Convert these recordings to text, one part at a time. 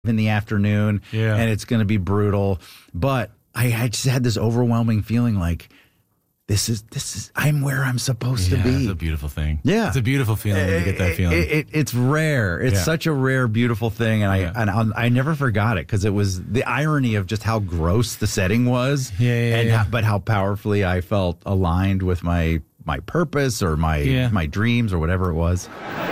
in the afternoon, and it's going to be brutal. But I just had this overwhelming feeling like, this is I'm where I'm supposed to be. It's a beautiful thing. Yeah, it's a beautiful feeling when you get that feeling. It's rare. It's such a rare, beautiful thing, and I never forgot it because it was the irony of just how gross the setting was, but how powerfully I felt aligned with my purpose or my dreams or whatever it was.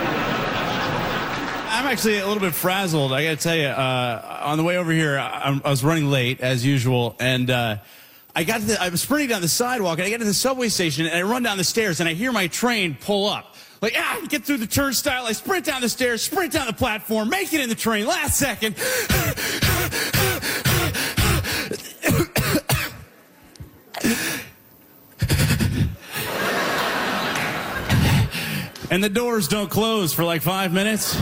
I'm actually a little bit frazzled. I got to tell you, on the way over here, I was running late as usual, and I was sprinting down the sidewalk, and I get to the subway station, and I run down the stairs, and I hear my train pull up. Like, get through the turnstile. I sprint down the stairs, sprint down the platform, make it in the train, last second. And the doors don't close for like 5 minutes.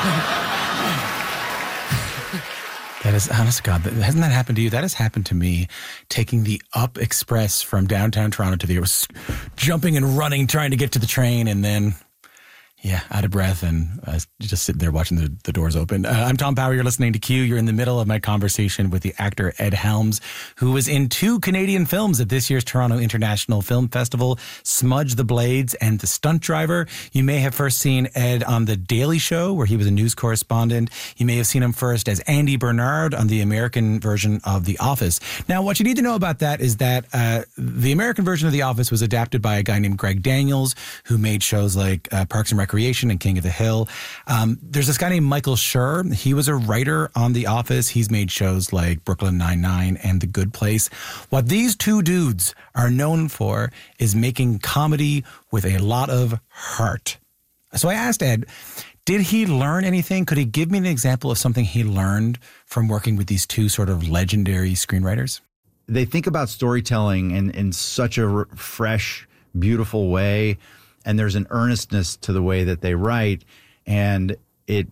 That is, honest to God, hasn't that happened to you? That has happened to me, taking the Up Express from downtown Toronto to the, jumping and running, trying to get to the train, and then, out of breath and just sitting there watching the doors open. I'm Tom Power. You're listening to Q. You're in the middle of my conversation with the actor Ed Helms, who was in 2 Canadian films at this year's Toronto International Film Festival, Smudge the Blades and The Stunt Driver. You may have first seen Ed on The Daily Show, where he was a news correspondent. You may have seen him first as Andy Bernard on the American version of The Office. Now, what you need to know about that is that the American version of The Office was adapted by a guy named Greg Daniels, who made shows like Parks and Recreation and King of the Hill. There's this guy named Michael Schur. He was a writer on The Office. He's made shows like Brooklyn Nine-Nine and The Good Place. What these 2 dudes are known for is making comedy with a lot of heart. So I asked Ed, did he learn anything? Could he give me an example of something he learned from working with these 2 sort of legendary screenwriters? They think about storytelling in such a fresh, beautiful way. And there's an earnestness to the way that they write, and it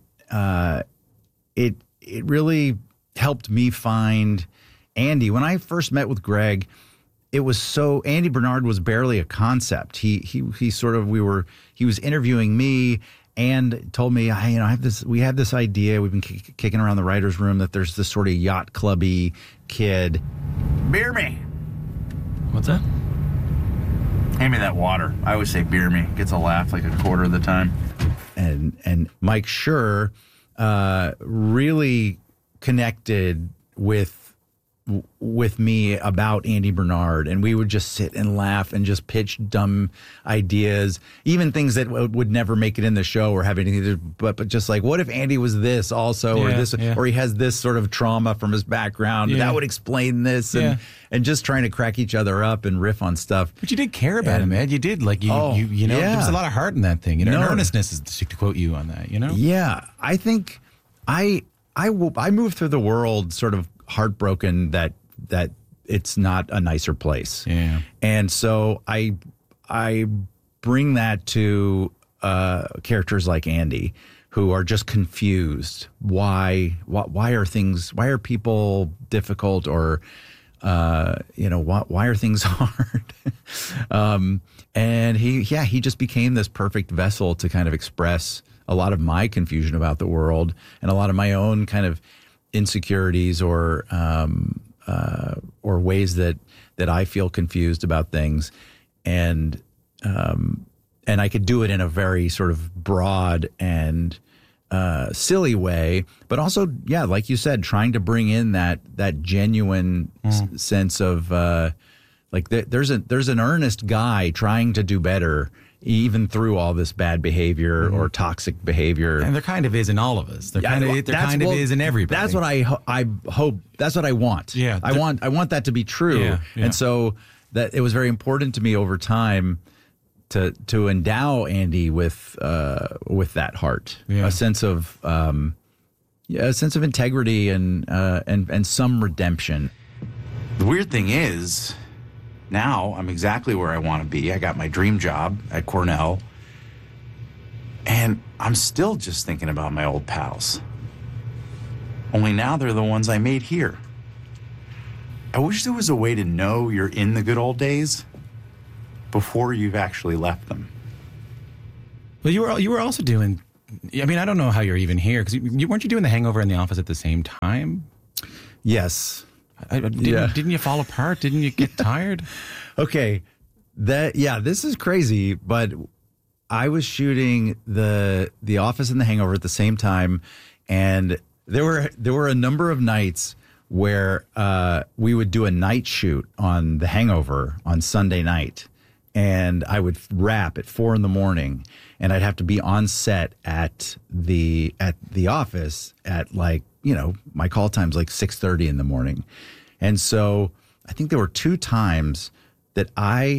really helped me find Andy. When I first met with Greg, it was Andy Bernard was barely a concept. He was interviewing me and told me, we have this idea. We've been kicking around the writer's room that there's this sort of yacht clubby kid. Beer me. What's that? Hand me that water. I always say beer me. Gets a laugh like a quarter of the time. And Mike Schur really connected with me about Andy Bernard, and we would just sit and laugh and just pitch dumb ideas, even things that would never make it in the show or have anything to do, but just like, what if Andy was this also, or he has this sort of trauma from his background that would explain this, and just trying to crack each other up and riff on stuff. But you did care about him, Ed. You did, like, there was a lot of heart in that thing, and earnestness is to quote you on that, Yeah, I think I moved through the world sort of heartbroken that it's not a nicer place. Yeah. And so I bring that to characters like Andy, who are just confused. Why are people difficult, or why are things hard? And he just became this perfect vessel to kind of express a lot of my confusion about the world and a lot of my own kind of insecurities or ways that I feel confused about things, and I could do it in a very sort of broad and silly way, but also, like you said, trying to bring in that genuine sense of there's an earnest guy trying to do better, even through all this bad behavior or toxic behavior. And there kind of is in all of us. There kind of is in everybody. That's what I hope. That's what I want. Yeah. I want that to be true. Yeah. And so that it was very important to me over time to endow Andy with that heart, a sense of integrity and some redemption. The weird thing is, now I'm exactly where I want to be. I got my dream job at Cornell, and I'm still just thinking about my old pals. Only now they're the ones I made here. I wish there was a way to know you're in the good old days before you've actually left them. Well, you were also doing I mean, I don't know how you're even here because weren't you doing The Hangover and The Office at the same time? Yes. Didn't you fall apart? Didn't you get tired? Okay. This is crazy, but I was shooting the Office and The Hangover at the same time, and there were a number of nights where we would do a night shoot on The Hangover on Sunday night, and I would wrap at 4 a.m, and I'd have to be on set at the Office at my call time's like 6:30 in the morning, and so I think there were 2 times that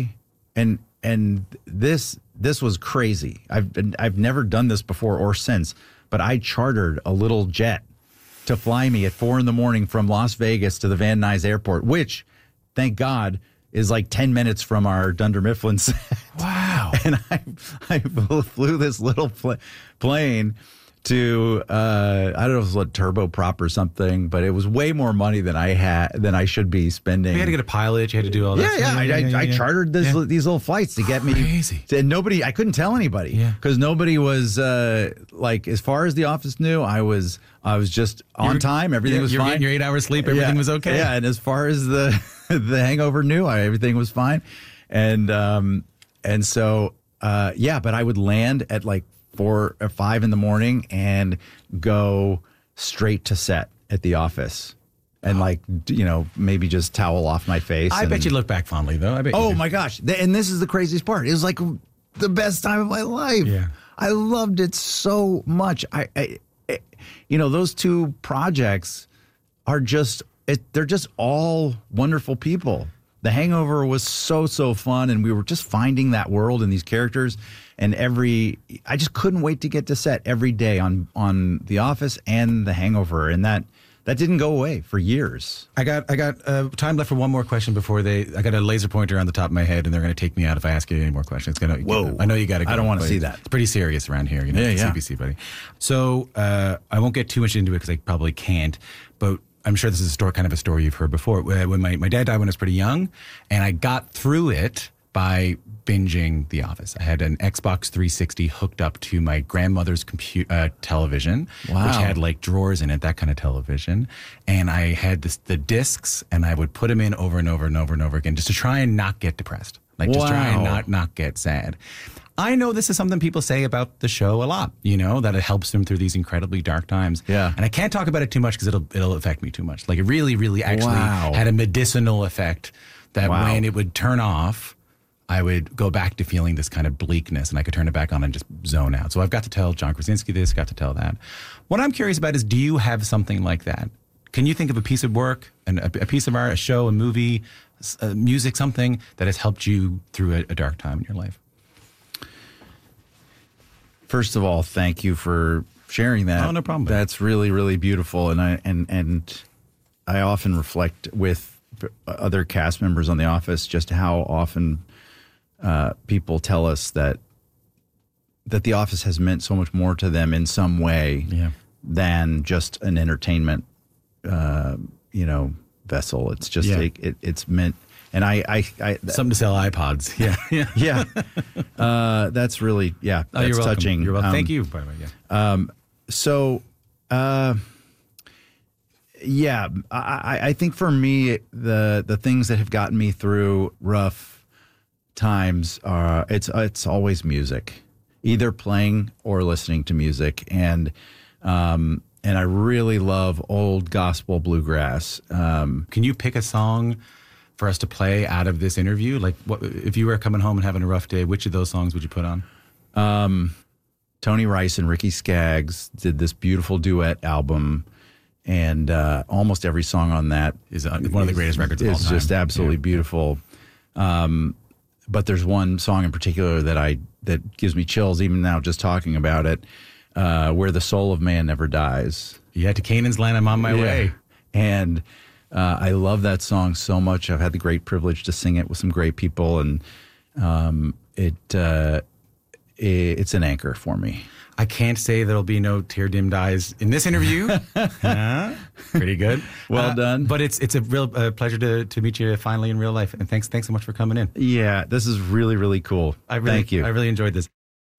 and this was crazy. I've never done this before or since, but I chartered a little jet to fly me at 4 a.m. from Las Vegas to the Van Nuys Airport, which, thank God, is like 10 minutes from our Dunder Mifflin set. Wow. And I flew this little plane to, I don't know if it was a turboprop or something, but it was way more money than I should be spending. You had to get a pilot. You had to do all that. Yeah. I chartered these little flights to get me. Crazy. And I couldn't tell anybody because nobody was as far as the Office knew, I was just on time. Everything was fine. Getting your 8 hours sleep. Everything was okay. Yeah. And as far as the Hangover knew, everything was fine. And so, but I would land at like 4 or 5 in the morning and go straight to set at the Office and maybe just towel off my face. I bet you look back fondly though. I bet. Oh my gosh. And this is the craziest part. It was like the best time of my life. Yeah. I loved it so much. Those 2 projects are they're just all wonderful people. The Hangover was so fun, and we were just finding that world and these characters. And I just couldn't wait to get to set every day on The Office and The Hangover, and that didn't go away for years. I got time left for one more question before I got a laser pointer on the top of my head, and they're going to take me out if I ask you any more questions. Whoa! I know you got to go. I don't want to see that. It's pretty serious around here, CBC, buddy. So I won't get too much into it because I probably can't, but I'm sure this is kind of a story you've heard before. When my dad died when I was pretty young, and I got through it by binging The Office. I had an Xbox 360 hooked up to my grandmother's television, which had like drawers in it, that kind of television. And I had the discs, and I would put them in over and over and over and over again just to try and not get depressed. Just try and not get sad. I know this is something people say about the show a lot, that it helps them through these incredibly dark times. Yeah. And I can't talk about it too much because it'll affect me too much. Like it really, really actually had a medicinal effect that when it would turn off, I would go back to feeling this kind of bleakness, and I could turn it back on and just zone out. So I've got to tell John Krasinski this, got to tell that. What I'm curious about is, do you have something like that? Can you think of a piece of work, and a piece of art, a show, a movie, music, something that has helped you through a dark time in your life? First of all, thank you for sharing that. Oh, no problem. That's really, really beautiful, and I often reflect with other cast members on The Office just how often people tell us that The Office has meant so much more to them in some way than just an entertainment, vessel. It's just it's meant. And I something to sell iPods. Yeah. That's really, that's you're welcome. touching. You're welcome. Thank you, by the way. I think for me, the things that have gotten me through rough times are, it's always music, either playing or listening to music. And I really love old gospel bluegrass. Can you pick a song for us to play out of this interview? Like, what if you were coming home and having a rough day, which of those songs would you put on? Tony Rice and Ricky Skaggs did this beautiful duet album, and almost every song on that is one of the greatest records of all time. It's just absolutely beautiful. But there's one song in particular that gives me chills even now just talking about it, Where the Soul of Man Never Dies. Yeah, to Canaan's land, I'm on my way. And I love that song so much. I've had the great privilege to sing it with some great people, and it's an anchor for me. I can't say there'll be no tear-dimmed eyes in this interview. Pretty good. Well done. But it's a real pleasure to meet you finally in real life. And thanks so much for coming in. Yeah, this is really, really cool. Thank you. I really enjoyed this.